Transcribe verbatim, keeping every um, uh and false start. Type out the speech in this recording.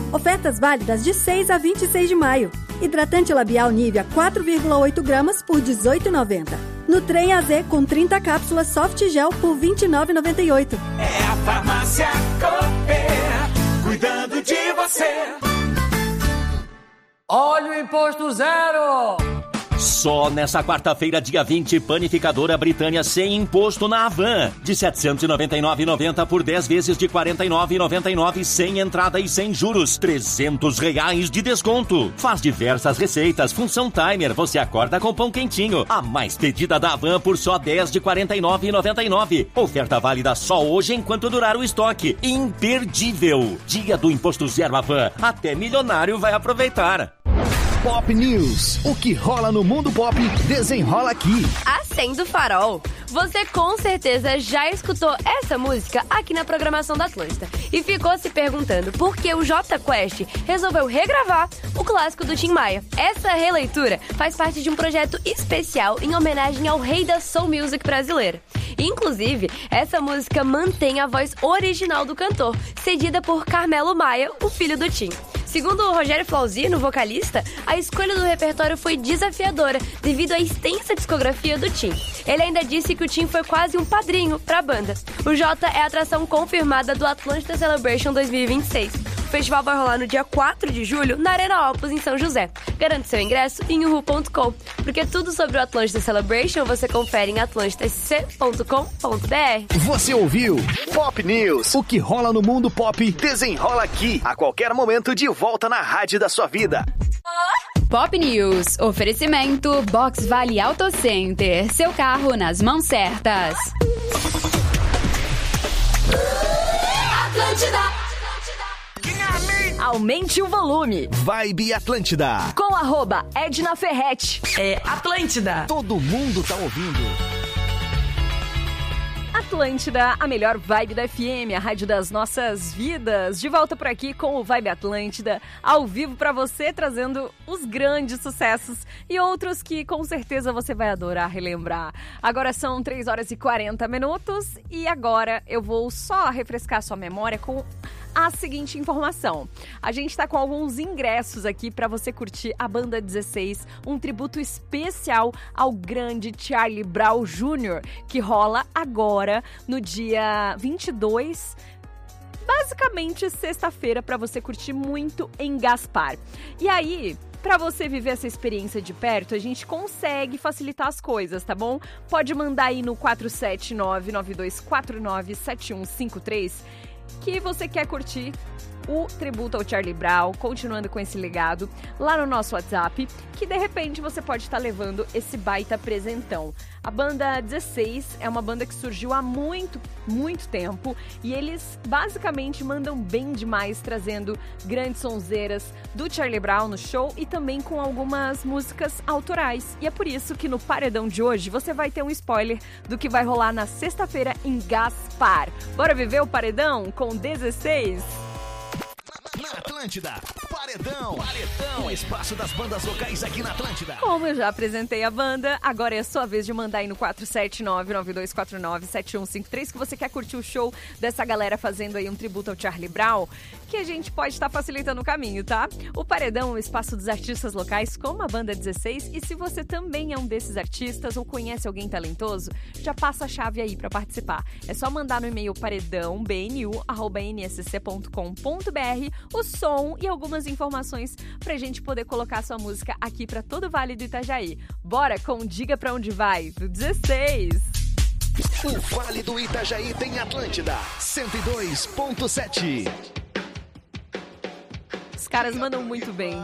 Ofertas válidas de seis a vinte e seis de maio. Hidratante labial Nivea quatro vírgula oito gramas por dezoito reais e noventa centavos. Nutrem A Z com trinta cápsulas Soft Gel por vinte e nove reais e noventa e oito centavos. É a Farmácia Cooper, cuidando de você. Olha o imposto zero! Só nessa quarta-feira, dia vinte, panificadora Britânia sem imposto na Havan. De setecentos e noventa e nove reais e noventa centavos por dez vezes de quarenta e nove reais e noventa e nove centavos, sem entrada e sem juros. trezentos reais de desconto. Faz diversas receitas, função timer, você acorda com pão quentinho. A mais pedida da Havan por só dez de quarenta e nove reais e noventa e nove centavos. Oferta válida só hoje enquanto durar o estoque. Imperdível. Dia do imposto zero Havan. Até milionário vai aproveitar. Pop News. O que rola no mundo pop, desenrola aqui. Acende o farol. Você com certeza já escutou essa música aqui na programação da Atlântida e ficou se perguntando por que o Jota Quest resolveu regravar o clássico do Tim Maia. Essa releitura faz parte de um projeto especial em homenagem ao rei da soul music brasileira. Inclusive, essa música mantém a voz original do cantor, cedida por Carmelo Maia, o filho do Tim. Segundo o Rogério Flauzino, vocalista, a escolha do repertório foi desafiadora devido à extensa discografia do Tim. Ele ainda disse que o Tim foi quase um padrinho para a banda. O Jota é a atração confirmada do Atlântida Celebration dois mil e vinte e seis. O festival vai rolar no dia quatro de julho na Arena Opus, em São José. Garante seu ingresso em uhu ponto com, porque tudo sobre o Atlântida Celebration você confere em atlântida s c ponto com ponto b r. Você ouviu Pop News. O que rola no mundo pop, desenrola aqui. A qualquer momento, de volta na rádio da sua vida. Pop News. Oferecimento Box Vale Auto Center. Seu carro nas mãos certas. Atlântida. Aumente o volume. Vibe Atlântida. Com arroba Edna Ferretti. É Atlântida. Todo mundo tá ouvindo. Atlântida, a melhor vibe da F M, a rádio das nossas vidas. De volta por aqui com o Vibe Atlântida, ao vivo pra você, trazendo os grandes sucessos e outros que com certeza você vai adorar relembrar. Agora são três horas e quarenta minutos e agora eu vou só refrescar sua memória com a seguinte informação. A gente está com alguns ingressos aqui para você curtir a Banda dezesseis, um tributo especial ao grande Charlie Brown Júnior, que rola agora no dia vinte e dois, basicamente sexta-feira, para você curtir muito em Gaspar. E aí, para você viver essa experiência de perto, a gente consegue facilitar as coisas, tá bom? Pode mandar aí no quatro sete nove, nove dois quatro nove, sete um cinco três que você quer curtir o tributo ao Charlie Brown, continuando com esse legado, lá no nosso WhatsApp, que de repente você pode estar levando esse baita presentão. A Banda dezesseis é uma banda que surgiu há muito, muito tempo e eles basicamente mandam bem demais, trazendo grandes sonzeiras do Charlie Brown no show e também com algumas músicas autorais. E é por isso que no Paredão de hoje você vai ter um spoiler do que vai rolar na sexta-feira em Gaspar. Bora viver o Paredão com dezesseis? Na Atlântida, Paredão, Paredão, o espaço das bandas locais aqui na Atlântida. Como eu já apresentei a banda, agora é a sua vez de mandar aí no quatro sete nove, nove dois quatro nove, sete um cinco três que você quer curtir o show dessa galera fazendo aí um tributo ao Charlie Brown, que a gente pode estar facilitando o caminho, tá? O Paredão é um espaço dos artistas locais como a Banda dezesseis e se você também é um desses artistas ou conhece alguém talentoso, já passa a chave aí pra participar. É só mandar no e-mail paredão, b n u arroba n s c ponto com ponto b r o som e algumas informações pra gente poder colocar sua música aqui pra todo o Vale do Itajaí. Bora com Diga Pra Onde Vai, do dezesseis. O Vale do Itajaí tem Atlântida, cento e dois ponto sete. Os caras mandam muito bem.